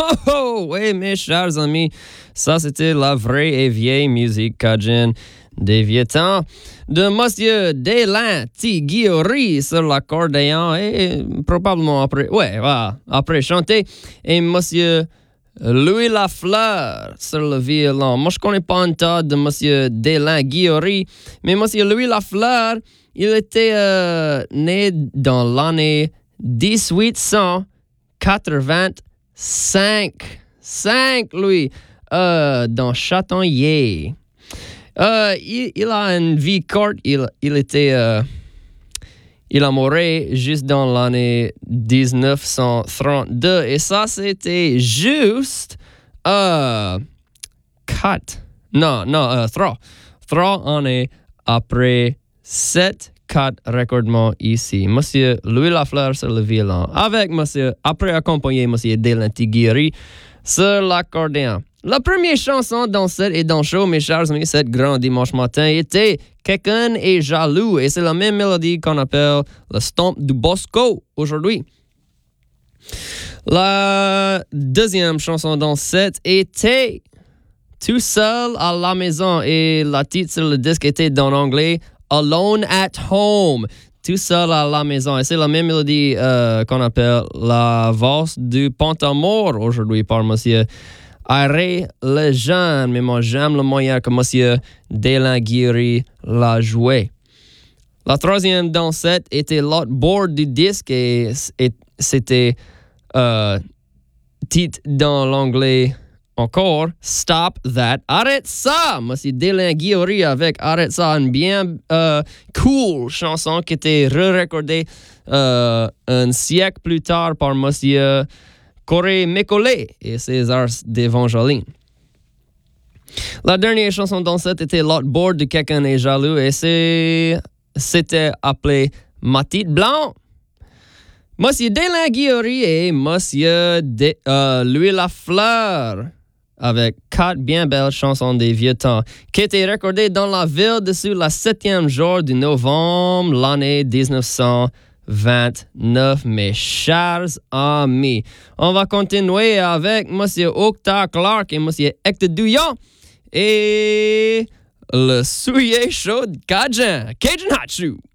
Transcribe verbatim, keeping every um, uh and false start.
Oh, oh, oui, mes chers amis, ça c'était la vraie et vieille musique cajun des vieux temps de Monsieur Délin Tiguiori sur l'accordéon et probablement après, ouais, voilà, après chanter, et Monsieur Louis Lafleur sur le violon. Moi, je connais pas un tas de Monsieur Délin Guiori, mais Monsieur Louis Lafleur, il était euh, né dans l'année dix-huit cent quatre-vingt-cinq. Cinq, Louis, euh, dans Châtonnier. Euh, il, il a une vie courte. Il, il était... Euh, il a mouru juste dans l'année dix-neuf cent trente-deux. Et ça, c'était juste... Euh, quatre. Non, non, euh, trois. Trois années après sept, quatre recordements ici. Monsieur Louis Lafleur sur le violon. Avec monsieur... Après accompagné monsieur Délin Tiguiori sur l'accordéon. La première chanson dans cette et dans le show, mes chers amis, cette grand dimanche matin, était Quelqu'un est jaloux. Et c'est la même mélodie qu'on appelle le Stomp du Bosco aujourd'hui. La deuxième chanson dans cette était Tout seul à la maison. Et la titre sur le disque était dans l'anglais Alone at Home. Tout seul à la maison. Et c'est la même mélodie euh, qu'on appelle la valse du Pont-à-Mort aujourd'hui par monsieur Arrêt le jeune, mais moi j'aime le moyen que monsieur Délin Guiori l'a joué. La troisième dans cette était l'autre board du disque et, et c'était euh, titre dans l'anglais encore Stop That. Arrête ça! Monsieur Délin Guiori avec Arrête ça, une bien euh, cool chanson qui était re-recordée euh, un siècle plus tard par monsieur Corée Mécolé et César d'Evangeline. La dernière chanson dans cette était L'autre bord de Quelqu'un est jaloux et c'est, c'était appelé Matite Blanc. Monsieur Délin Guiori et Monsieur De, euh, Louis Lafleur avec quatre bien belles chansons des vieux temps qui étaient recordées dans la ville dessus le septième jour de novembre l'année dix-neuf cent vingt-neuf, mes chers amis. On va continuer avec monsieur Octa Clark et monsieur Hector Douillon et le souillé chaud de Cajun, Cajun Hot Shoe.